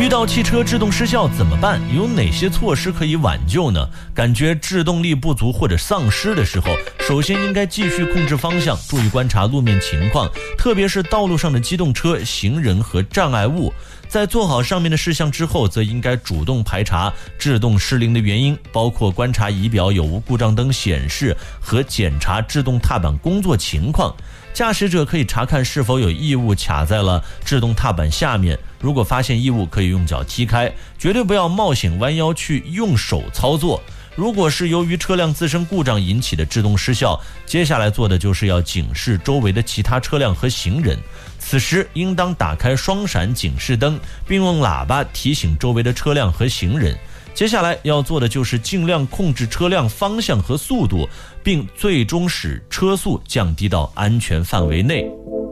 遇到汽车制动失效怎么办？有哪些措施可以挽救呢？感觉制动力不足或者丧失的时候，首先应该继续控制方向，注意观察路面情况，特别是道路上的机动车、行人和障碍物。在做好上面的事项之后，则应该主动排查制动失灵的原因，包括观察仪表有无故障灯显示和检查制动踏板工作情况。驾驶者可以查看是否有异物卡在了制动踏板下面，如果发现异物可以用脚踢开，绝对不要冒险弯腰去用手操作。如果是由于车辆自身故障引起的制动失效，接下来做的就是要警示周围的其他车辆和行人，此时应当打开双闪警示灯，并用喇叭提醒周围的车辆和行人。接下来要做的就是尽量控制车辆方向和速度，并最终使车速降低到安全范围内。